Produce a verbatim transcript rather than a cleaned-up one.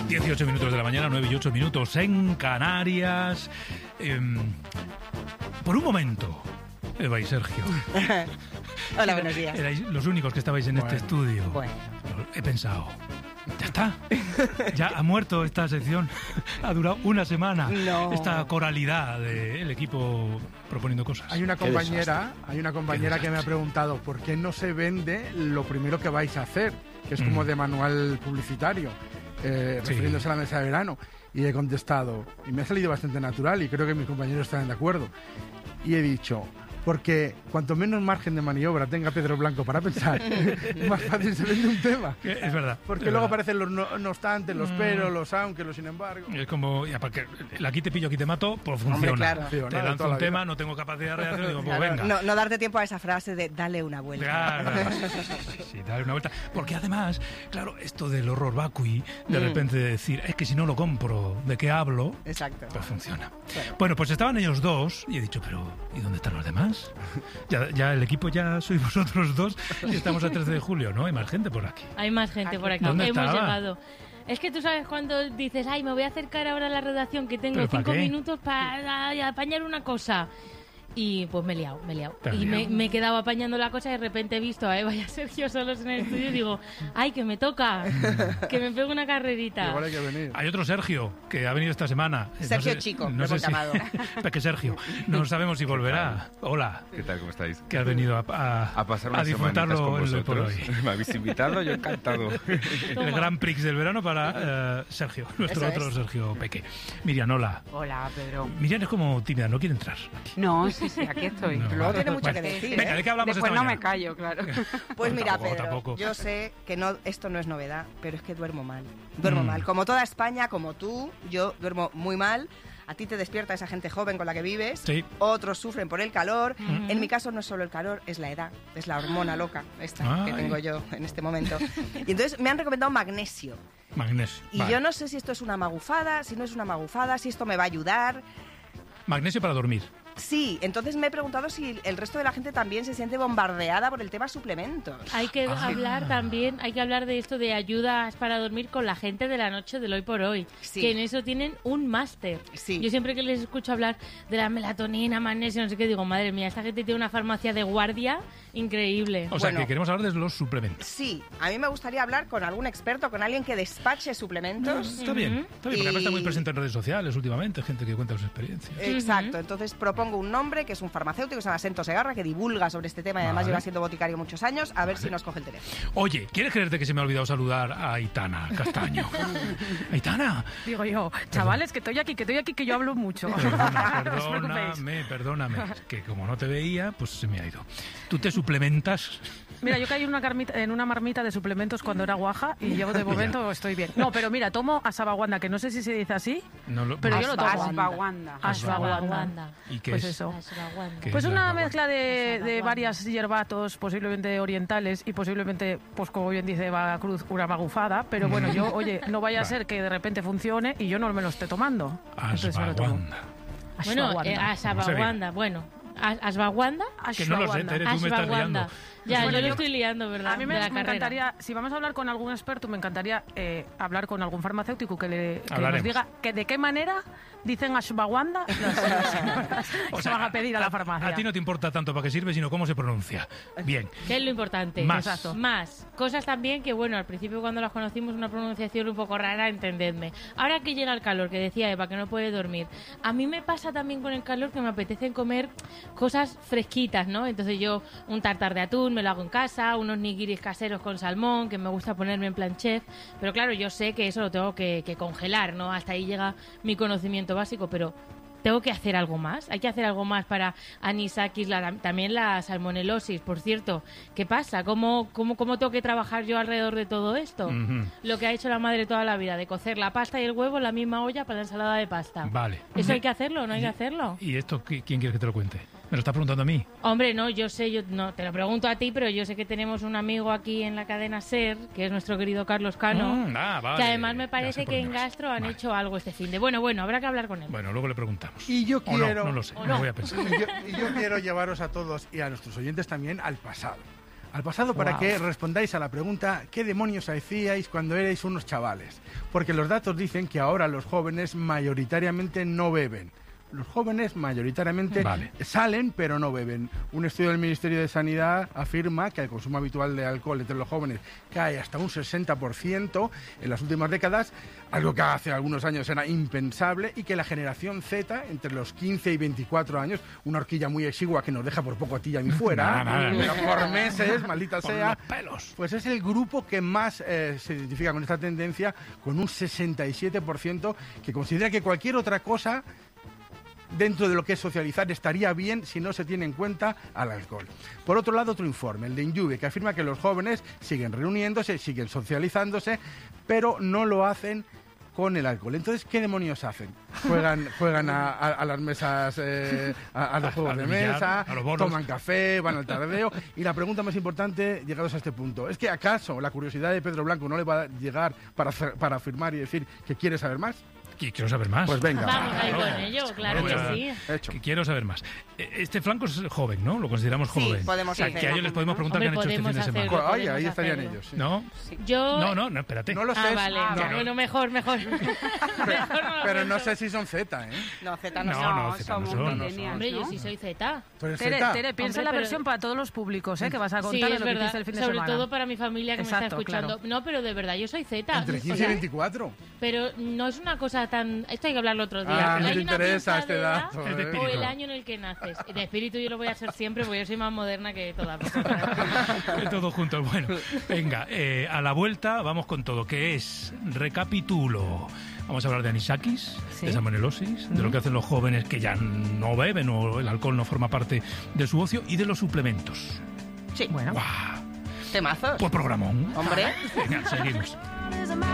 dieciocho minutos de la mañana, nueve y ocho minutos en Canarias. Eh, por un momento, Eva y Sergio. Hola, buenos días. Erais los únicos que estabais en bueno, este estudio. Bueno. He pensado, ya está. Ya ha muerto esta sección. Ha durado una semana. No. Esta coralidad del equipo proponiendo cosas. Hay una compañera, hay una compañera que me ha preguntado por qué no se vende lo primero que vais a hacer, que es como Mm. de manual publicitario, eh, Sí. refiriéndose a la mesa de verano. Y he contestado, y me ha salido bastante natural, y creo que mis compañeros están de acuerdo. Y he dicho, porque cuanto menos margen de maniobra tenga Pedro Blanco para pensar, más fácil se vende un tema. Es verdad. Porque es luego verdad. aparecen los no, no obstante, los Mm. pero, los aunque, los sin embargo. Es como, ya, para que el aquí te pillo, aquí te mato, pues funciona. Hombre, claro. Funciona, Te de lanzo toda un la vida. tema, no tengo capacidad de reacción, digo, pues Claro. venga. No, no darte tiempo a esa frase de dale una vuelta. Claro, sí, dale una vuelta. Porque además, claro, esto del horror vacui, de Mm. repente decir, es que si no lo compro, ¿de qué hablo? Exacto. Pues funciona. Claro. Bueno, pues estaban ellos dos y he dicho, pero ¿y dónde están los demás? Ya, ya el equipo ya sois vosotros dos y estamos a trece de julio, ¿no? Hay más gente por aquí. Hay más gente por aquí. ¿Dónde Hemos estaba? llegado. Es que tú sabes cuando dices, ay, me voy a acercar ahora a la redacción que tengo ¿Pero pa' cinco qué? minutos para apañar una cosa. Y pues me he liado, me he liado. ¿Te has Y me, liado? me he quedado apañando la cosa y de repente he visto a Eva y a Sergio solos en el estudio y digo, ay, que me toca, que me pego una carrerita. Igual hay que venir. Hay otro Sergio que ha venido esta semana. Sergio Chico, lo hemos llamado. Peque Sergio. No sabemos si volverá. Hola. ¿Qué tal? ¿Cómo estáis? Que has venido a, a, A pasar a unas disfrutarlo semanitas en el con por vosotros. hoy. Me habéis invitado, yo encantado. El Gran Prix del verano para eh, Sergio, nuestro Eso otro es. Sergio Peque. Miriam, hola. Hola, Pedro. Miriam es como tímida, no quiere entrar. No, sí, sí, aquí estoy. No, Luego vale. tiene mucho que Bueno, decir, venga, ¿eh? ¿de qué hablamos Después esta no me mañana? callo, claro. Pues No, mira, tampoco, Pedro, tampoco. yo sé que no, esto no es novedad, pero es que duermo mal. Duermo Mm. mal. Como toda España, como tú, yo duermo muy mal. A ti te despierta esa gente joven con la que vives. Sí. Otros sufren por el calor. Ujú. En mi caso no es solo el calor, es la edad. Es la hormona loca esta que Ay. tengo yo en este momento. Y entonces me han recomendado magnesio. Magnesio. Y Vale. yo no sé si esto es una magufada, si no es una magufada, si esto me va a ayudar. Magnesio para dormir. Sí, entonces me he preguntado si el resto de la gente también se siente bombardeada por el tema suplementos. Hay que Ah. hablar también, hay que hablar de esto de ayudas para dormir con la gente de la noche del hoy por hoy, Sí. que en eso tienen un máster. Sí. Yo siempre que les escucho hablar de la melatonina, magnesio, no sé qué, digo, madre mía, esta gente tiene una farmacia de guardia increíble. O sea, Bueno. que queremos hablar de los suplementos. Sí, a mí me gustaría hablar con algún experto, con alguien que despache suplementos. Está bien, está bien, porque además está muy Y- presente en redes sociales últimamente, gente que cuenta sus experiencias. Exacto, entonces propongo un nombre que es un farmacéutico, se llama Sento Segarra, que divulga sobre este tema y además Vale. lleva siendo boticario muchos años, a ver Vale. si nos coge el teléfono. Oye, ¿quieres creerte que se me ha olvidado saludar a Aitana Castaño? Aitana, Digo yo, chavales, que estoy aquí, que estoy aquí, que yo hablo mucho. perdona, No os preocupéis. perdóname, perdóname, que como no te veía, pues se me ha ido. ¿Tú te suplementas? Mira, yo caí en una, carmita- en una marmita de suplementos cuando era guaja y yo de momento estoy bien. No, pero mira, tomo ashwagandha, que no sé si se dice así, No lo- pero yo lo tomo. Ashwagandha. Ashwagandha. ¿Y qué Pues es? eso. Ashwagandha. ¿Qué Pues es la una ashwagandha? mezcla de, de Ashwagandha. varias hierbatos, posiblemente orientales y posiblemente, pues como bien dice Eva Cruz, una magufada. Pero bueno, yo, oye, no vaya a Vale. ser que de repente funcione y yo no me lo esté tomando. Entonces me lo tomo. Ashwagandha. Bueno, Ashwagandha. eh, ashwagandha, bueno, as- ashwagandha, Que no lo sé, Ashwagandha. Tere, tú me estás ashwagandha. liando. Ya, Bueno, yo lo yo- estoy liando, ¿verdad? A mí me, de la me carrera. encantaría, si vamos a hablar con algún experto, me encantaría eh, hablar con algún farmacéutico que, le, que nos Hablaremos. diga que de qué manera dicen ashwagandha O se sea, van a pedir a la farmacia. A ti no te importa tanto para qué sirve, sino cómo se pronuncia. Bien. Que es lo importante. Más. Exacto. Más. Cosas también que, bueno, al principio cuando las conocimos una pronunciación un poco rara, entendedme. Ahora que llega el calor, que decía Eva, que no puede dormir. A mí me pasa también con el calor que me apetece comer cosas fresquitas, ¿no? Entonces yo un tartar de atún me lo hago en casa, unos nigiris caseros con salmón, que me gusta ponerme en plan chef. Pero claro, yo sé que eso lo tengo que, que congelar, ¿no? Hasta ahí llega mi conocimiento básico, pero... ¿Tengo que hacer algo más? ¿Hay que hacer algo más para anisakis, la, también la salmonelosis? Por cierto, ¿qué pasa? ¿Cómo, cómo, ¿Cómo tengo que trabajar yo alrededor de todo esto? Ujú. Lo que ha hecho la madre toda la vida, de cocer la pasta y el huevo en la misma olla para la ensalada de pasta. Vale. ¿Eso hay que hacerlo o no hay que hacerlo? ¿Y esto qui- quién quiere que te lo cuente? ¿Me lo estás preguntando a mí? Hombre, no, yo sé, yo no te lo pregunto a ti, pero yo sé que tenemos un amigo aquí en la cadena SER, que es nuestro querido Carlos Cano, Mm, ah, vale. que además me Ya sé parece por que dónde en vas. Gastro han Vale. hecho algo este fin de. Bueno, bueno, habrá que hablar con él. Bueno, luego le preguntamos. Y yo O no, quiero- no lo sé, o no no. voy a pensar. Y yo, y yo quiero llevaros a todos y a nuestros oyentes también al pasado. Al pasado para Wow. que respondáis a la pregunta ¿qué demonios hacíais cuando erais unos chavales? Porque los datos dicen que ahora los jóvenes mayoritariamente no beben. Los jóvenes mayoritariamente Vale. salen, pero no beben. Un estudio del Ministerio de Sanidad afirma que el consumo habitual de alcohol entre los jóvenes cae hasta un sesenta por ciento en las últimas décadas, algo que hace algunos años era impensable, y que la generación Z, entre los quince y veinticuatro años, una horquilla muy exigua que nos deja por poco a ti y a mí fuera, Nada, nada. pero por meses, maldita Por sea, los pelos. pues es el grupo que más eh, se identifica con esta tendencia, con un sesenta y siete por ciento que considera que cualquier otra cosa dentro de lo que es socializar estaría bien si no se tiene en cuenta al alcohol. Por otro lado, otro informe, el de Injuve, que afirma que los jóvenes siguen reuniéndose, siguen socializándose, pero no lo hacen con el alcohol. Entonces, ¿qué demonios hacen? Juegan, juegan a, a- a las mesas, eh, a, a los juegos Al de billar, mesa, a los bolos. toman café, van al tardeo. Y la pregunta más importante, llegados a este punto, ¿es que acaso la curiosidad de Pedro Blanco no le va a llegar para, hacer- para afirmar y decir que quiere saber más? Y quiero saber más. Pues venga. Vamos ahí Claro. con ello, claro Bueno, que ya- sí. Hecho. Que quiero saber más. Eh, Este flanco es joven, ¿no? Lo consideramos Sí, joven. podemos O sea, hacer. que a ellos les podemos preguntar qué han Hombre, hecho este fin de podemos semana. hacerlo. Ay, ahí podemos estarían hacerlo. ellos. Sí. ¿No? Yo... No, no, no, espérate. No lo sé, Ah, vale. Ah, Ya, vale. bueno, mejor, mejor. Mejor no lo pero no cuento. sé si son Z, ¿eh? No, Z no, No, son. no, Z no somos son. millennials, Hombre, yo ¿no? sí soy Z. ¿Tú eres Tere, Z? Tere, piensa Hombre, en la pero- versión para todos los públicos, ¿eh? Que vas a Sí, contar de es lo que verdad. hiciste el fin de Sobre semana. todo para mi familia que me está Exacto, escuchando. claro. No, pero de verdad, yo soy Z. Entre O quince y sea, veinticuatro. Pero no es una cosa tan... Esto hay que hablarlo otro día. Ah, Pero no hay te una interesa pinza este de edad dato. Es de ¿eh? o espíritu. el año en el que naces. De espíritu yo lo voy a ser siempre porque yo soy más moderna que todas vosotras. De todos juntos. Bueno, venga, eh, a la vuelta vamos con todo, que es recapitulo. Vamos a hablar de anisakis, Sí. de salmonelosis, de lo que hacen los jóvenes que ya no beben o el alcohol no forma parte de su ocio, y de los suplementos. Sí, Bueno. ¡Guau! temazos. Pues programón. Hombre. Venga, seguimos. Is a